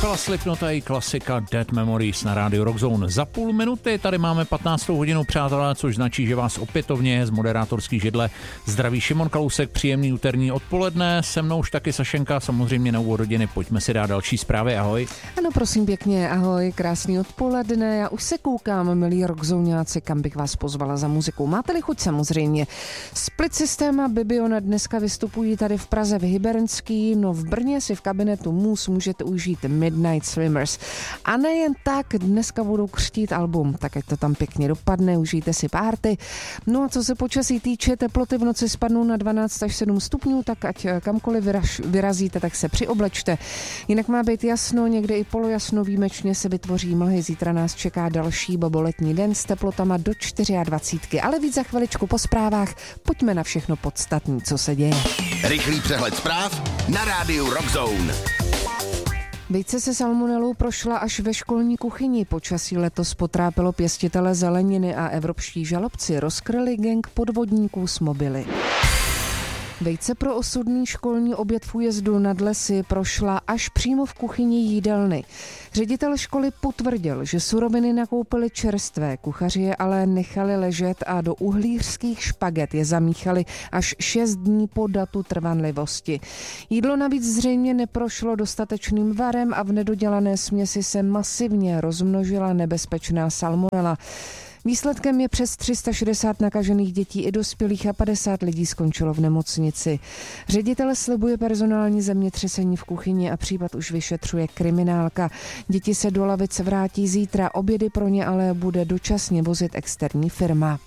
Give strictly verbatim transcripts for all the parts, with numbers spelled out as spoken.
Kapela Slipknot a její klasika Dead Memories na rádiu Rockzone. Za půl minuty tady máme patnáctou hodinu, přátelé, což značí, že vás opětovně z moderátorský židle zdraví Šimon Kalousek. Příjemný úterní odpoledne, se mnou už taky Sašenka, samozřejmě na úvod rodiny. Pojďme si dát další zprávy, ahoj. Ano, prosím pěkně, ahoj, krásný odpoledne. Já už se koukám, milí rockzóňáci, kam bych vás pozvala za muzikou. Máte-li chuť, samozřejmě. Split System a Bibiona dneska vystupují tady v Praze v Hybernský, no v Brně si v kabinetu Mus můžete užít Midnight Swimmers. A nejen tak, dneska budou křtít album, tak ať to tam pěkně dopadne, užijte si párty. No a co se počasí týče, teploty v noci spadnou na dvanáct až sedm stupňů, tak ať kamkoliv vyraž, vyrazíte, tak se přioblečte. Jinak má být jasno, někde i polojasno, výjimečně se vytvoří mlhy. Zítra nás čeká další boboletní den s teplotama do dvacet čtyři. Ale víc za chviličku po zprávách, pojďme na všechno podstatné, co se děje. Rychlý přehled zpráv na rádiu Rockzone. Vejce se salmonelou prošla až ve školní kuchyni. Počasí letos potrápilo pěstitele zeleniny a evropští žalobci rozkryli gang podvodníků s mobily. Vejce pro osudný školní oběd v Újezdu nad Lesy prošla až přímo v kuchyni jídelny. Ředitel školy potvrdil, že suroviny nakoupili čerstvé, kuchaři je ale nechali ležet a do uhlířských špaget je zamíchali až šest dní po datu trvanlivosti. Jídlo navíc zřejmě neprošlo dostatečným varem a v nedodělané směsi se masivně rozmnožila nebezpečná salmonela. Výsledkem je přes tři sta šedesát nakažených dětí i dospělých a padesát lidí skončilo v nemocnici. Ředitel slibuje personální zemětřesení v kuchyni a případ už vyšetřuje kriminálka. Děti se do lavic vrátí zítra, obědy pro ně ale bude dočasně vozit externí firma.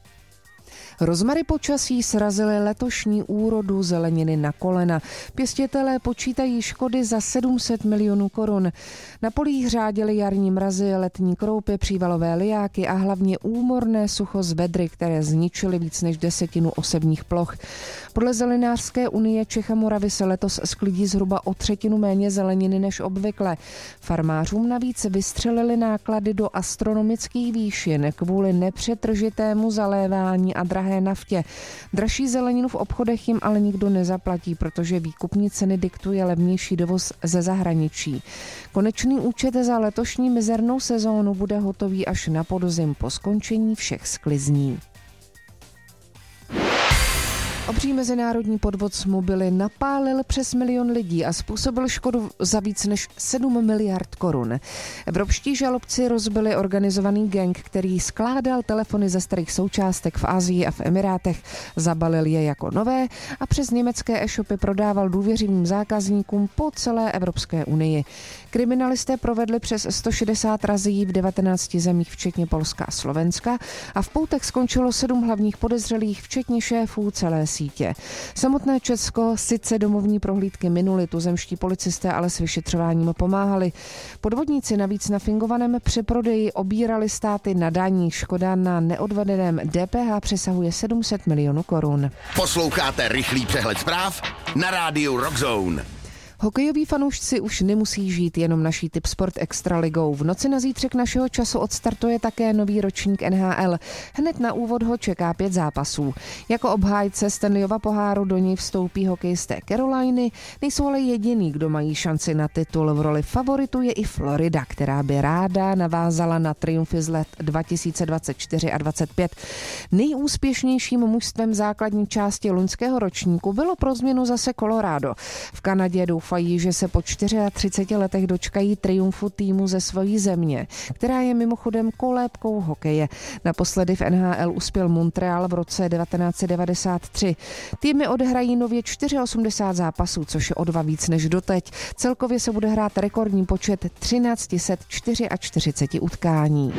Rozmary počasí srazily letošní úrodu zeleniny na kolena. Pěstitelé počítají škody za sedm set milionů korun. Na polích řádily jarní mrazy, letní kroupy, přívalové lijáky a hlavně úmorné sucho z vedry, které zničily víc než desetinu osevních ploch. Podle Zelenářské unie Čech a Moravy se letos sklidí zhruba o třetinu méně zeleniny než obvykle. Farmářům navíc vystřelili náklady do astronomických výšin kvůli nepřetržitému zalévání a drahé naftě. Dražší zeleninu v obchodech jim ale nikdo nezaplatí, protože výkupní ceny diktuje levnější dovoz ze zahraničí. Konečný účet za letošní mizernou sezónu bude hotový až na podzim po skončení všech sklizní. Obří mezinárodní podvod s mobily napálil přes milion lidí a způsobil škodu za víc než sedm miliard korun. Evropští žalobci rozbili organizovaný gang, který skládal telefony ze starých součástek v Asii a v Emirátech, zabalil je jako nové a přes německé e-shopy prodával důvěřivým zákazníkům po celé Evropské unii. Kriminalisté provedli přes sto šedesát razí v devatenácti zemích, včetně Polska a Slovenska, a v poutech skončilo sedm hlavních podezřelých, včetně šéfů celé sítě. Samotné Česko sice domovní prohlídky minuli, tuzemští policisté ale s vyšetřováním pomáhali. Podvodníci navíc na fingovaném přeprodeji obírali státy na daních. Škoda na neodvedeném D P H přesahuje sedm set milionů korun. Posloucháte rychlý přehled zpráv na rádiu Rockzone. Hokejoví fanoušci už nemusí žít jenom naší Tipsport Extraligou. V noci na zítřek našeho času odstartuje také nový ročník N H L. Hned na úvod ho čeká pět zápasů. Jako obhájce Stanleyova poháru do něj vstoupí hokejisté Caroliny, nejsou ale jediný, kdo mají šanci na titul. V roli favoritu je i Florida, která by ráda navázala na triumfy z let dva tisíce dvacet čtyři a dvacet pět. Nejúspěšnějším mužstvem základní části loňského ročníku bylo pro změnu zase Colorado. V Kanadě doufají, že se po třiceti čtyřech letech dočkají triumfu týmu ze svojí země, která je mimochodem kolébkou hokeje. Naposledy v N H L uspěl Montreal v roce devatenáct set devadesát tři. Týmy odehrají nově osmdesát čtyři zápasů, což je o dva víc než doteď. Celkově se bude hrát rekordní počet tisíc tři sta čtyřicet čtyři utkání.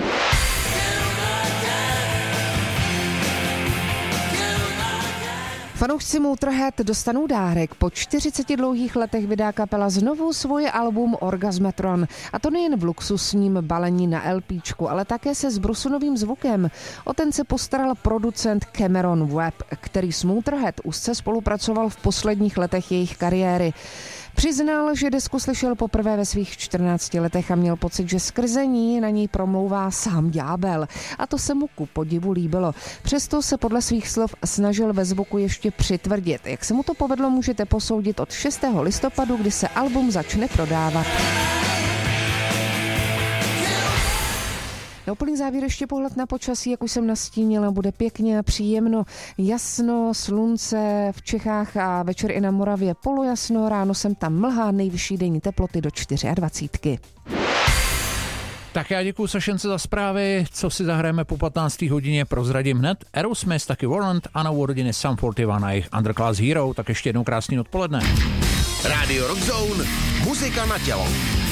Fanoušci Motorhead dostanou dárek. Po čtyřiceti dlouhých letech vydá kapela znovu svoje album Orgasmatron. A to nejen v luxusním balení na LPčku, ale také se zbrusunovým zvukem. O ten se postaral producent Cameron Webb, který s Motorhead úzce spolupracoval v posledních letech jejich kariéry. Přiznal, že desku slyšel poprvé ve svých čtrnácti letech a měl pocit, že skrze ní na něj promlouvá sám ďábel. A to se mu ku podivu líbilo. Přesto se podle svých slov snažil ve zvuku ještě přitvrdit. Jak se mu to povedlo, můžete posoudit od šestého listopadu, kdy se album začne prodávat. Na úplný závěr ještě pohled na počasí, jak už jsem nastínila, bude pěkně a příjemno, jasno, slunce v Čechách a večer i na Moravě polojasno, ráno jsem tam mlha, nejvyšší denní teploty do dvacet čtyři. Tak já děkuju Sašence za zprávy, co si zahrajeme po patnácté hodině, prozradím hned. Aerosmith, taky Warrant a na rodiny Sum čtyřicet jedna na jejich Underclass Hero, tak ještě jednou krásný odpoledne. Radio Rock Zone, muzika na tělo.